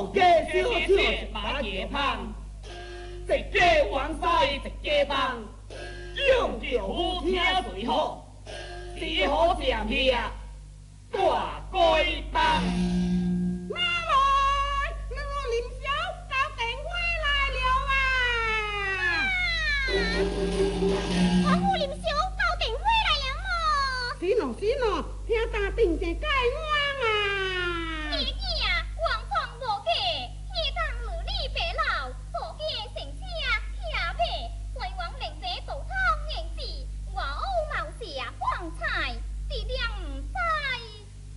王家小小把野芳，一家王婿一家当，用着好听最好，只好正气啊，大改当。 妈来，那个林小到电话来了啊！我林小到电话来了么？是喏，听打定正解我。